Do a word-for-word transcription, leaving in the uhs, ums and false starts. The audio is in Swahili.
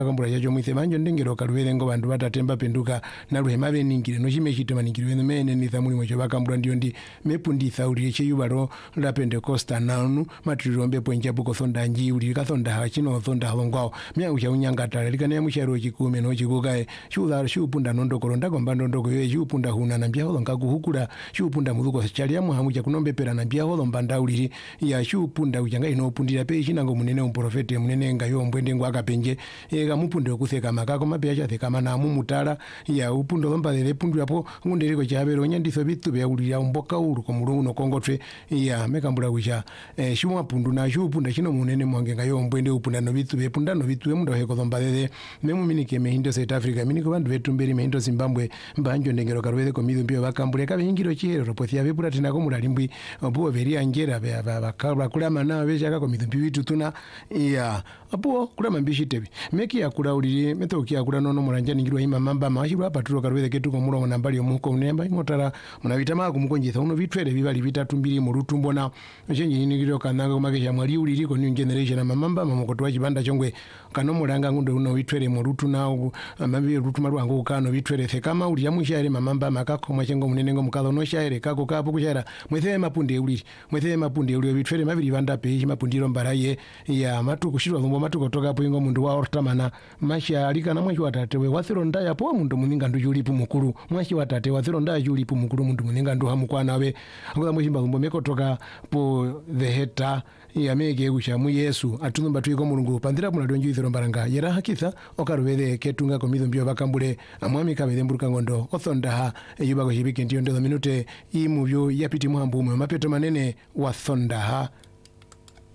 kambura yacho mwise banjo ndengero kalwele ngo bantu batatemba penduka naluhe mabe ningire no chime chitema ningire mene ni thamuli mwe bakambura ndio ndi mepundi thauri che yubaro la Pentecosta nanu matirombe ponja buko thonda nji uli ka thonda ha chino thonda hongwao mya ucha unyanga tala likane ya musharo chikume no chikukae shudha shupunda nondo koronda gomba nondo ko ye shupunda huna na mbya holonga kuhukura shupunda muzuko chali ya muhamuja kunombe pera na mbya holomba ndauliri ya shupunda uchanga ino pundira pe chinango munene umprofete munene ngayo mbwende ngwa akapenje ega mupunde okutheka makako mapya cha theka mana mumutala ya upundo lomba lele pundu yapo ngundereko chabero nyandiso bitu bya ulira umboka uru ko mulungu no kongotwe ya mekambula kucha eh, shumwa pundu na shupunda chino munene mwange ngayo mbwende upunda no bitu bepunda no bitu mundo heko lomba lele memu minike mehindo South Africa miniko bandu betu mberi mehindo Zimbabwe mbanjo ndengero karwele ko midu mbyo bakambule kabe hingiro chero ropothia bepura tina ko mulalimbwi obo beri angera bakabla kulama na beja ko midu bitu tuna ya apo kulama mbishi tebi meki ya kula uliri metoki ya kula nono mulanja ningirwa ima mamba mashibwa paturo karwele ketu ko mulo nambali omuko unemba imotara munabita mako mukonjitha uno bitwele bibali bitatu mbiri mu lutumbo na chenji ningiro kananga makesha mwali uliri ko new generation na mamamba mamokoto wa chibanda chongwe kano mulanga ngundo uno bitwele mu lutu na amabi lutu malwango kano bitwele kama uli ya mwishaire mamamba makako mwachengo munene ngo mukalo no shaire kako kapo kushara mwethe mapunde uliri mwethe mapunde uliri bitwele mabiri banda pe mapundiro mbaraye ya matu kushirwa lumbo matu kutoka hapo ingo mundu wa ortamana masha alika na mwashi watatewe wathiro ndaya po mundu muninga ndu julipu mukuru mwashi watate wathiro ndaya julipu mukuru mundu muninga ndu hamukwana we ngoza mwishimba lumbo meko toka po the heta ya mege kusha mu Yesu atunumba tuiko mulungu pandira kuna donju ithiro mbaranga yera hakitha okaruwele ketunga komizo mbyo bakambule amwami kabele mburuka ngondo othondaha eyuba ko shibike ndiyo ndo minute imuvyo yapiti muhambu mu mapeto manene wa thondaha